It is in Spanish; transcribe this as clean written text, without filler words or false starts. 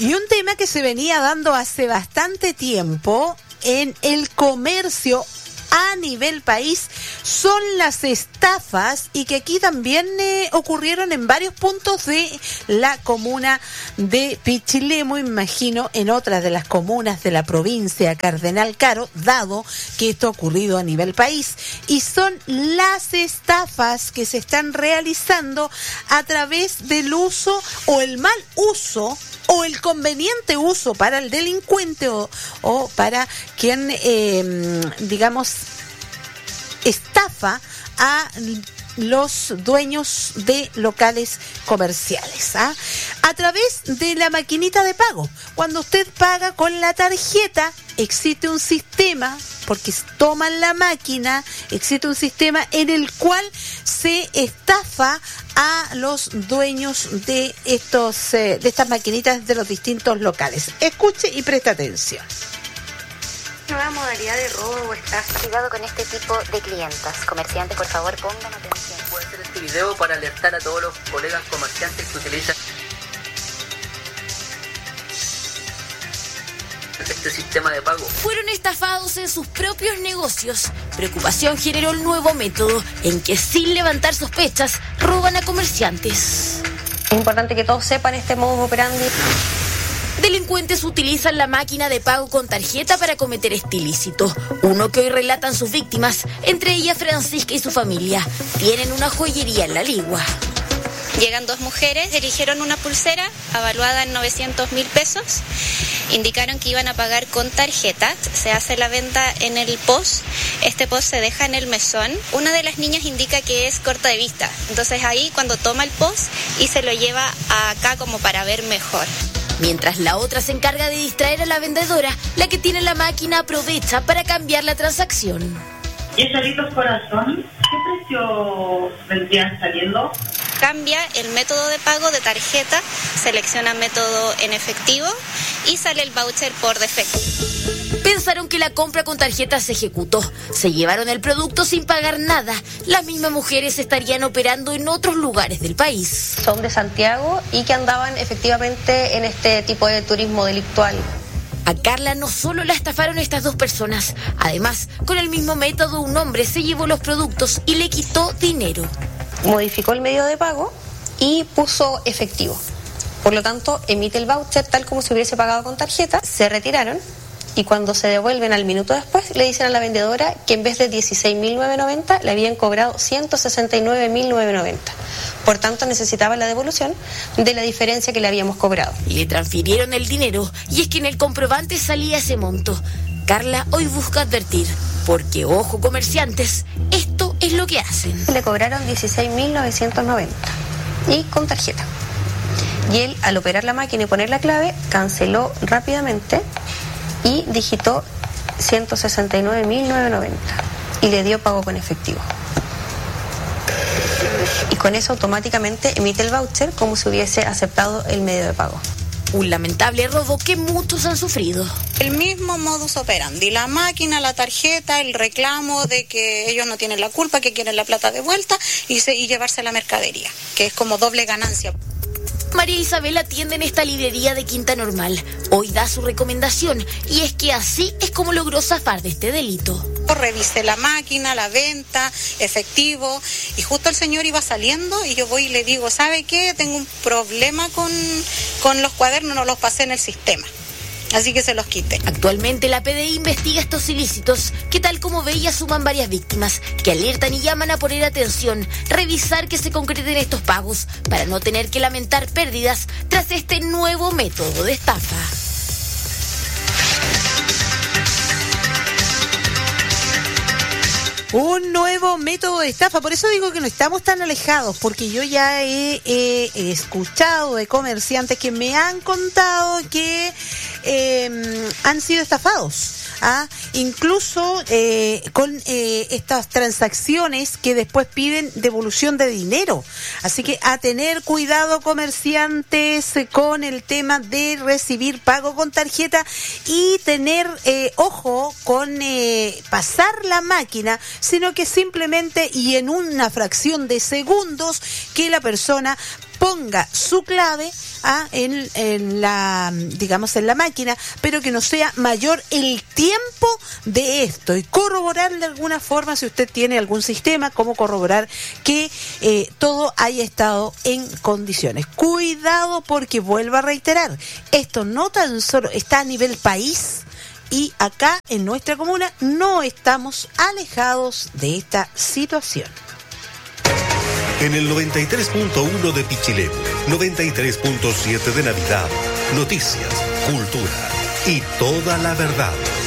Y un tema que se venía dando hace bastante tiempo en el comercio a nivel país son las estafas, y que aquí también ocurrieron en varios puntos de la comuna de Pichilemu, imagino en otras de las comunas de la provincia Cardenal Caro, dado que esto ha ocurrido a nivel país, y son las estafas que se están realizando a través del uso o el mal uso o el conveniente uso para el delincuente o para quien, digamos, estafa a los dueños de locales comerciales, ¿ah? A través de la maquinita de pago. Cuando usted paga con la tarjeta, existe un sistema, porque toman la máquina, existe un sistema en el cual se estafa a los dueños de estas maquinitas de los distintos locales. Escuche y preste atención. Nueva modalidad de robo o estafa. Cuidado con este tipo de clientas. Comerciantes, por favor, pongan atención. Puede hacer este video para alertar a todos los colegas comerciantes que utilizan este sistema de pago. Fueron estafados en sus propios negocios. Preocupación generó el nuevo método en que, sin levantar sospechas, roban a comerciantes. Es importante que todos sepan este modus operandi. Delincuentes utilizan la máquina de pago con tarjeta para cometer este ilícito, uno que hoy relatan sus víctimas, entre ellas Francisca y su familia. Tienen una joyería en La Ligua. Llegan dos mujeres, eligieron una pulsera avaluada en 900.000 pesos, indicaron que iban a pagar con tarjeta, se hace la venta en el POS, este POS se deja en el mesón, una de las niñas indica que es corta de vista, entonces ahí cuando toma el POS y se lo lleva acá como para ver mejor. Mientras la otra se encarga de distraer a la vendedora, la que tiene la máquina aprovecha para cambiar la transacción. ¿Y choritos corazón? ¿Qué precio vendrían saliendo? Cambia el método de pago de tarjeta, selecciona método en efectivo y sale el voucher por defecto. Pensaron que la compra con tarjeta se ejecutó. Se llevaron el producto sin pagar nada. Las mismas mujeres estarían operando en otros lugares del país. Son de Santiago y que andaban efectivamente en este tipo de turismo delictual. A Carla no solo la estafaron estas dos personas. Además, con el mismo método, un hombre se llevó los productos y le quitó dinero. Modificó el medio de pago y puso efectivo. Por lo tanto, emite el voucher tal como si hubiese pagado con tarjeta. Se retiraron y cuando se devuelven al minuto después le dicen a la vendedora que en vez de 16.990 le habían cobrado 169.990. Por tanto, necesitaba la devolución de la diferencia que le habíamos cobrado. Le transfirieron el dinero y es que en el comprobante salía ese monto. Carla hoy busca advertir, porque ojo comerciantes, esto es lo que hacen. Le cobraron 16.990 y con tarjeta. Y él, al operar la máquina y poner la clave, canceló rápidamente y digitó 169.990 y le dio pago con efectivo. Y con eso automáticamente emite el voucher como si hubiese aceptado el medio de pago. Un lamentable robo que muchos han sufrido. El mismo modus operandi, la máquina, la tarjeta, el reclamo de que ellos no tienen la culpa, que quieren la plata de vuelta y llevarse la mercadería, que es como doble ganancia. María Isabel atiende en esta librería de Quinta Normal. Hoy da su recomendación y es que así es como logró zafar de este delito. Revisé la máquina, la venta, efectivo, y justo el señor iba saliendo y yo voy y le digo, ¿sabe qué? Tengo un problema con los cuadernos, no los pasé en el sistema. Así que se los quité. Actualmente la PDI investiga estos ilícitos que, tal como veía, suman varias víctimas que alertan y llaman a poner atención, revisar que se concreten estos pagos para no tener que lamentar pérdidas tras este nuevo método de estafa. Un nuevo método de estafa, por eso digo que no estamos tan alejados, porque yo ya he escuchado de comerciantes que me han contado que han sido estafados. Incluso con estas transacciones que después piden devolución de dinero. Así que a tener cuidado, comerciantes, con el tema de recibir pago con tarjeta y tener ojo con pasar la máquina, sino que simplemente y en una fracción de segundos que la persona ponga su clave en la máquina, pero que no sea mayor el tiempo de esto, y corroborar de alguna forma, si usted tiene algún sistema, cómo corroborar que todo haya estado en condiciones. Cuidado, porque vuelvo a reiterar, esto no tan solo está a nivel país, y acá en nuestra comuna no estamos alejados de esta situación. En el 93.1 de Pichilemu, 93.7 de Navidad, noticias, cultura y toda la verdad.